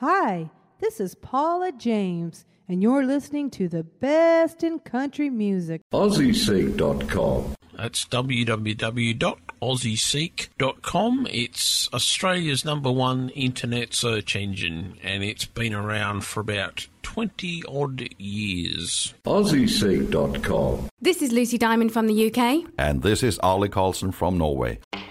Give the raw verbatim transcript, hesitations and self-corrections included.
Hi, this is Paula James, and you're listening to the best in country music. Aussie Seek dot com. That's w w w dot aussie seek dot com. It's Australia's number one internet search engine, and it's been around for about twenty odd years. Aussie Seek dot com. This is Lucy Diamond from the U K. And this is Arlie Carlson from Norway.